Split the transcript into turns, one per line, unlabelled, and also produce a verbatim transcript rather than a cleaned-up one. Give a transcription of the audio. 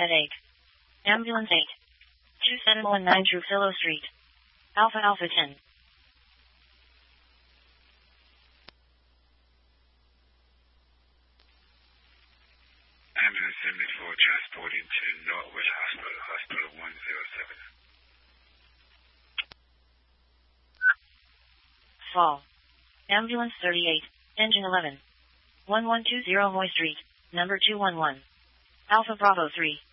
eight. Ambulance eight. two seven one nine Trujillo Street. Alpha Alpha ten.
Ambulance seventy-four transporting to Northwest Hospital, Hospital one zero seven.
Fall. Ambulance thirty-eight, engine eleven. one one two zero Hoy Street, number two one one. Alpha Bravo three.